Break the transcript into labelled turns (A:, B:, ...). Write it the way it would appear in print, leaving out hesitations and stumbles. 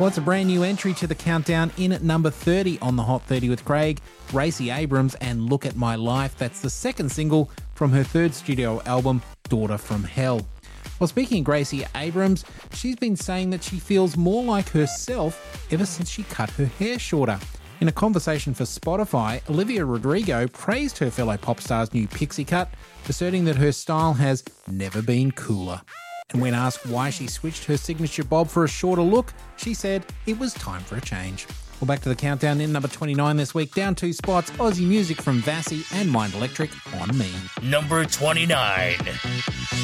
A: Well, it's a brand new entry to the countdown in at number 30 on the Hot 30 with Craig, Gracie Abrams, and Look at My Life. That's the second single from her third studio album, Daughter from Hell. Well, speaking of Gracie Abrams, she's been saying that she feels more like herself ever since she cut her hair shorter. In a conversation for Spotify, Olivia Rodrigo praised her fellow pop star's new pixie cut, asserting that her style has never been cooler. And when asked why she switched her signature bob for a shorter look, she said it was time for a change. Well, back to the countdown in number 29 this week, down 2 spots, Aussie music from Vassy and Mind Electric on Me.
B: Number 29.